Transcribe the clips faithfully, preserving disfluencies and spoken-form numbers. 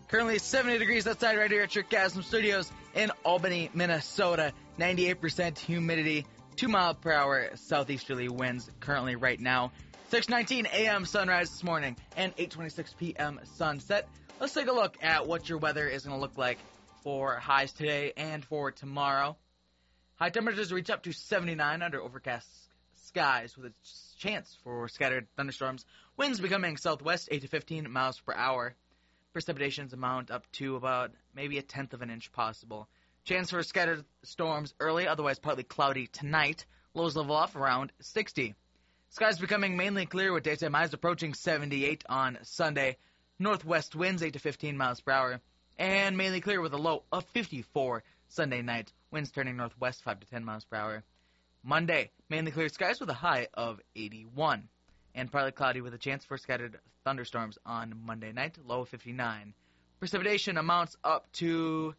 Currently seventy degrees outside right here at your Chasm Studios in Albany, Minnesota. ninety-eight percent humidity, two mile per hour southeasterly winds currently right now. six nineteen a.m. sunrise this morning and eight twenty-six p.m. sunset. Let's take a look at what your weather is going to look like for highs today and for tomorrow. High temperatures reach up to seventy-nine under overcast skies with a chance for scattered thunderstorms. Winds becoming southwest eight to fifteen miles per hour. Precipitations amount up to about maybe a tenth of an inch possible. Chance for scattered storms early, otherwise partly cloudy tonight. Lows level off around sixty. Skies becoming mainly clear with daytime highs approaching seventy-eight on Sunday. Northwest winds eight to fifteen miles per hour. And mainly clear with a low of fifty-four Sunday night. Winds turning northwest five to ten miles per hour. Monday, mainly clear skies with a high of eighty-one. And partly cloudy with a chance for scattered thunderstorms on Monday night, low of fifty-nine. Precipitation amounts up to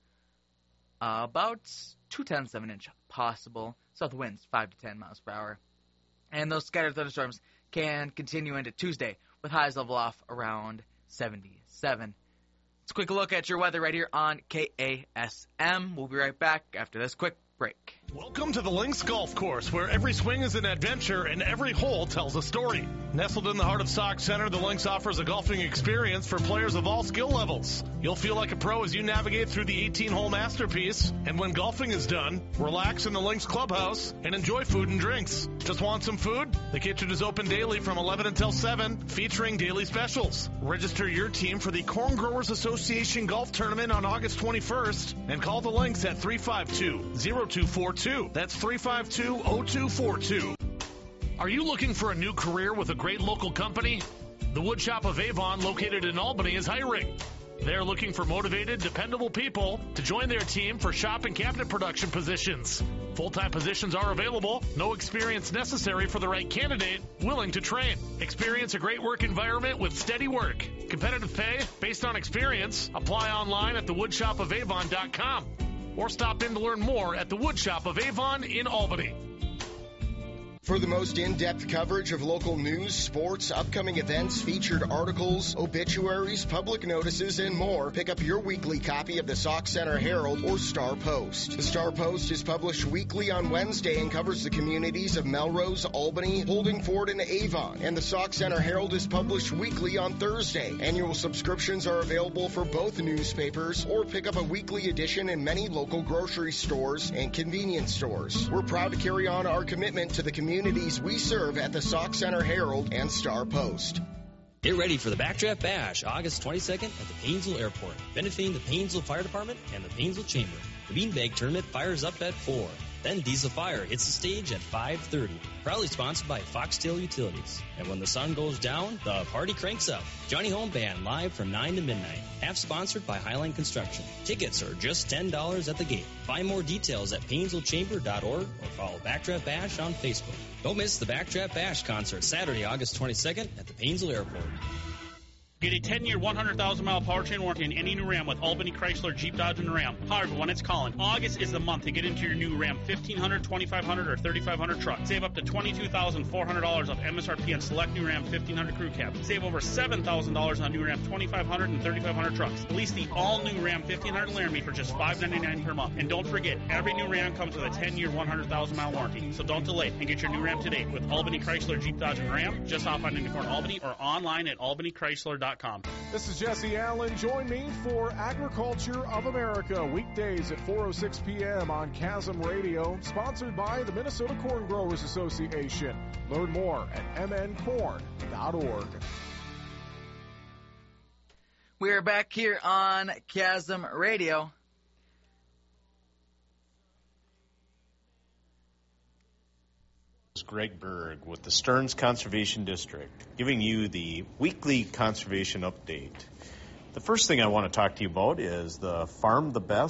uh, about two-tenths of an inch possible. South winds five to ten miles per hour. And those scattered thunderstorms can continue into Tuesday with highs level off around seventy-seven. Let's a quick look at your weather right here on K A S M. We'll be right back after this quick break. Welcome to the Links Golf Course, where every swing is an adventure and every hole tells a story. Nestled in the heart of Sauk Center, the Links offers a golfing experience for players of all skill levels. You'll feel like a pro as you navigate through the eighteen-hole masterpiece. And when golfing is done, relax in the Links Clubhouse and enjoy food and drinks. Just want some food? The kitchen is open daily from eleven until seven, featuring daily specials. Register your team for the Corn Growers Association Golf Tournament on August twenty-first and call the Links at three five two, zero two four two. That's three five two, zero two four two. Are you looking for a new career with a great local company? The Woodshop of Avon, located in Albany, is hiring. They're looking for motivated, dependable people to join their team for shop and cabinet production positions. Full-time positions are available. No experience necessary for the right candidate, willing to train. Experience a great work environment with steady work. Competitive pay based on experience. Apply online at the woodshop of avon dot com or stop in to learn more at the Woodshop of Avon in Albany. For the most in-depth coverage of local news, sports, upcoming events, featured articles, obituaries, public notices, and more, pick up your weekly copy of the Sauk Center Herald or Star Post. The Star Post is published weekly on Wednesday and covers the communities of Melrose, Albany, Holdingford, and Avon. And the Sauk Center Herald is published weekly on Thursday. Annual subscriptions are available for both newspapers, or pick up a weekly edition in many local grocery stores and convenience stores. We're proud to carry on our commitment to the community communities we serve at the Sauk Center Herald and Star Post. Get ready for the Backdraft Bash, August twenty-second at the Painesville Airport, benefiting the Painesville Fire Department and the Painesville Chamber. The Beanbag Tournament fires up at four. Then Diesel Fire hits the stage at five thirty. Proudly sponsored by Foxtail Utilities. And when the sun goes down, the party cranks up. Johnny Home Band live from nine to midnight. Half sponsored by Highline Construction. Tickets are just ten dollars at the gate. Find more details at painesville chamber dot org or follow Backdraft Bash on Facebook. Don't miss the Backdraft Bash concert Saturday, August twenty-second at the Painesville Airport. Get a ten-year, one hundred thousand mile powertrain warranty in any new Ram with Albany Chrysler, Jeep, Dodge, and Ram. However, when it's calling, August is the month to get into your new Ram fifteen hundred, twenty-five hundred, or thirty-five hundred truck. Save up to twenty-two thousand four hundred dollars off M S R P on select new Ram fifteen hundred crew cab. Save over seven thousand dollars on new Ram twenty-five hundred and thirty-five hundred trucks. Lease the all-new Ram fifteen hundred Laramie for just five ninety-nine per month. And don't forget, every new Ram comes with a ten-year, one hundred thousand mile warranty. So don't delay and get your new Ram today with Albany Chrysler, Jeep, Dodge, and Ram just off on Unicorn Albany or online at albany chrysler dot com. This is Jesse Allen. Join me for Agriculture of America, weekdays at four oh six p.m. on Chasm Radio, sponsored by the Minnesota Corn Growers Association. Learn more at m n corn dot org. We're back here on Chasm Radio. Greg Berg with the Stearns Conservation District, giving you the weekly conservation update. The first thing I want to talk to you about is the Farm the Best